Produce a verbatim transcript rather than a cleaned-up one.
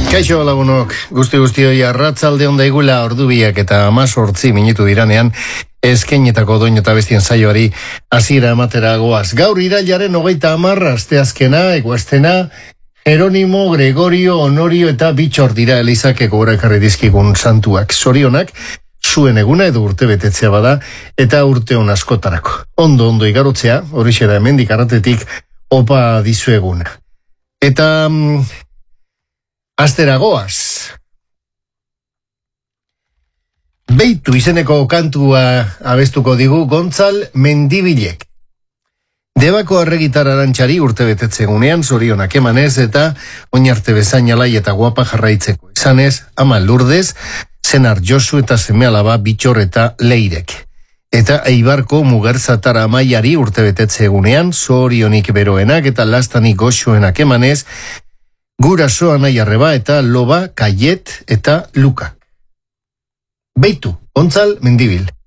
Kaixo lagunok, guzti-guztioi arratzalde onda igula ordubiak eta amazortzi minutu diranean eskenetako doinu eta bestien saioari hasiera ematera goaz. Gaur irailaren hogeita hamar, asteazkena, eguaztena, Jeronimo, Gregorio, Honorio eta Bitxor dira Elizake gora ekarri dizkigun santuak. Zorionak, zuen eguna edo urte betetzea bada eta urte hon askotarako. Ondo, ondo igarotzea, horixe da hemendik arratetik opa dizu eguna. Eta... Astera goaz. Beitu izeneko kantua abestuko digu Gontzal Mendibilek. Debako arregitar arantxari urte betetzegunean zorionak emanez eta oinarte bezain alai eta guapa jarraitzeko. Izanez, ama Lurdez, senar Josu eta seme alaba Bitxor eta Leirek. Eta Eibarko Mugerzatara Amaiari urte betetzegunean zorionik beroenak eta lastanik goxuenak emanez, Guraso Anai Arreba eta Loba, Kaiet eta Luka. Beitu, Gontzal Mendibil.